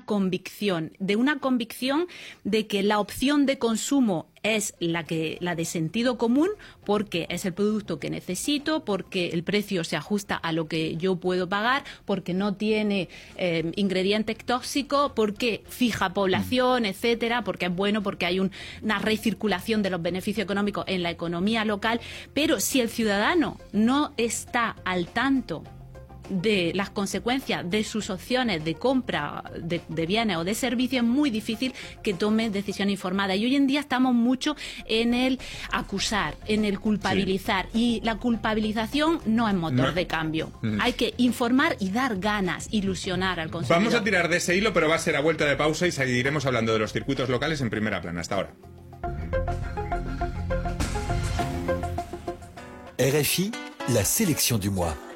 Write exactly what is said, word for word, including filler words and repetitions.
convicción, de una convicción de que la opción de consumo es la que la de sentido común, porque es el producto que necesito, porque el precio se ajusta a lo que yo puedo pagar, porque no tiene eh, ingredientes tóxicos, porque fija población, etcétera, porque es bueno, porque hay un, una recirculación de los beneficios económicos en la economía local. Pero si el ciudadano no está al tanto de las consecuencias de sus opciones de compra de, de bienes o de servicios, es muy difícil que tome decisión informada. Y hoy en día estamos mucho en el acusar, en el culpabilizar. Sí. Y la culpabilización no es motor no. de cambio. Mm. Hay que informar y dar ganas, ilusionar al consumidor. Vamos a tirar de ese hilo, pero va a ser a vuelta de pausa y seguiremos hablando de los circuitos locales en Primera Plana. Hasta ahora. R F I, la sélection du mois.